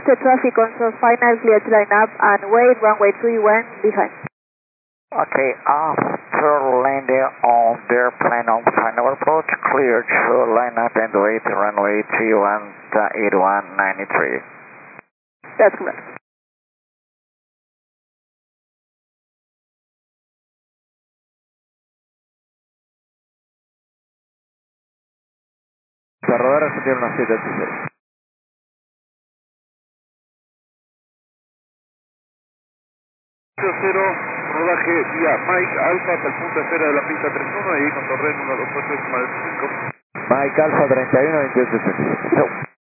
Master Traffic Control final, clear to line up and wait, runway 31 behind. Okay, after landing on the airplane on final approach, clear to line up and wait, runway 31, 8193. That's correct. Rodar ascendieron a 786. 0, rodaje vía Mike Alpha hasta el punto de espera de la pista 31, ahí con Torren 128,5. Mike Alpha 31, 2886.